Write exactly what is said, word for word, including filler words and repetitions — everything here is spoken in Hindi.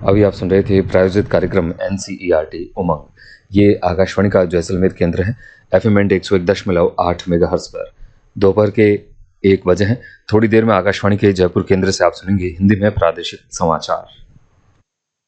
अभी आप सुन रहे थे प्रायोजित कार्यक्रम एनसीईआरटी उमंग। ये आकाशवाणी का जैसलमेर केंद्र है। एफएम बैंड एक सौ एक दशमलव आठ मेगाहर्ट्ज पर दोपहर के एक बजे हैं। थोड़ी देर में आकाशवाणी के जयपुर केंद्र से आप सुनेंगे हिंदी में प्रादेशिक समाचार।